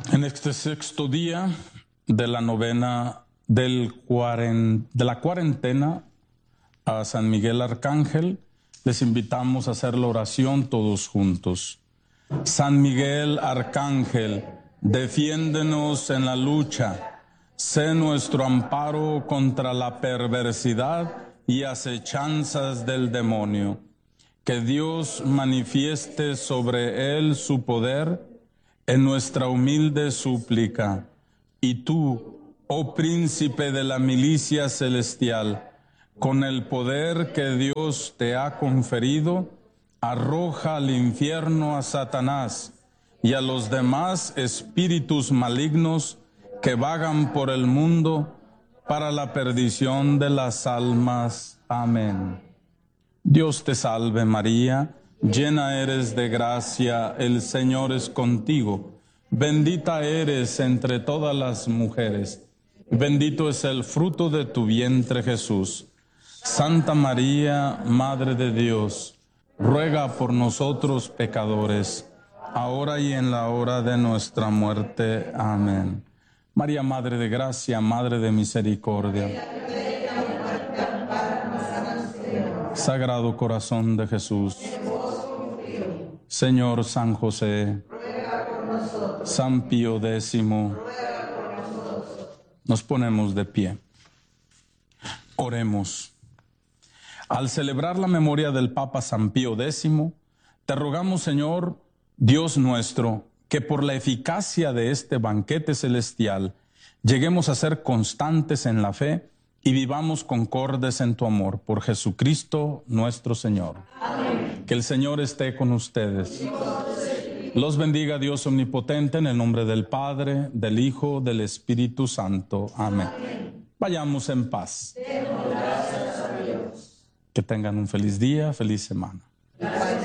En este sexto día de la novena de la cuarentena a San Miguel Arcángel, les invitamos a hacer la oración todos juntos. San Miguel Arcángel, defiéndenos en la lucha, sé nuestro amparo contra la perversidad y acechanzas del demonio. Que Dios manifieste sobre él su poder en nuestra humilde súplica. Y tú, oh príncipe de la milicia celestial, con el poder que Dios te ha conferido, arroja al infierno a Satanás y a los demás espíritus malignos que vagan por el mundo para la perdición de las almas. Amén. Dios te salve María, llena eres de gracia, el Señor es contigo. Bendita eres entre todas las mujeres, bendito es el fruto de tu vientre Jesús. Santa María, Madre de Dios, ruega por nosotros pecadores, ahora y en la hora de nuestra muerte. Amén. María, Madre de gracia, Madre de misericordia. Sagrado Corazón de Jesús, Señor San José, San Pío X, nos ponemos de pie. Oremos. Al celebrar la memoria del Papa San Pío X, te rogamos, Señor, Dios nuestro, que por la eficacia de este banquete celestial lleguemos a ser constantes en la fe y vivamos concordes en tu amor, por Jesucristo nuestro Señor. Amén. Que el Señor esté con ustedes. Los bendiga Dios omnipotente, en el nombre del Padre, del Hijo, del Espíritu Santo. Amén. Amén. Vayamos en paz. Demos gracias a Dios. Que tengan un feliz día, feliz semana. Gracias.